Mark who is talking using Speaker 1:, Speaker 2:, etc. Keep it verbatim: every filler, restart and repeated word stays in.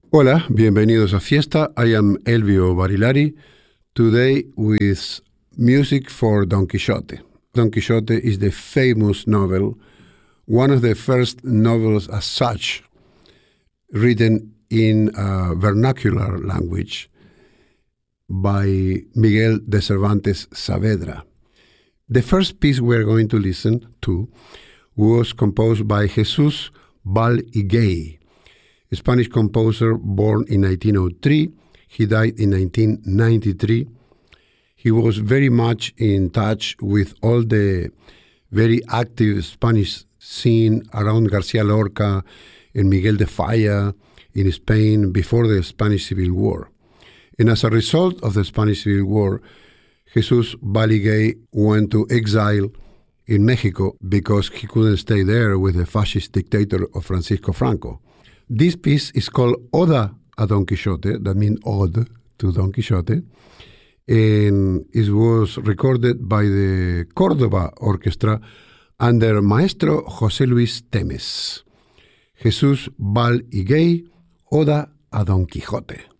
Speaker 1: Hola, bienvenidos a Fiesta. I am Elvio Barilari, today with music for Don Quixote. Don Quixote is the famous novel, one of the first novels as such, written in a vernacular language by Miguel de Cervantes Saavedra. The first piece we're going to listen to was composed by Jesús Val Higuey, a Spanish composer born in nineteen oh three. He died in nineteen ninety-three. He was very much in touch with all the very active Spanish scene around García Lorca and Miguel de Falla in Spain before the Spanish Civil War. And as a result of the Spanish Civil War, Jesús Val Higuey went to exile in Mexico because he couldn't stay there with the fascist dictator of Francisco Franco. This piece is called Oda a Don Quixote, that means ode to Don Quixote, and it was recorded by the Córdoba Orchestra under Maestro José Luis Temes. Jesús Val Higuey, Oda a Don Quijote.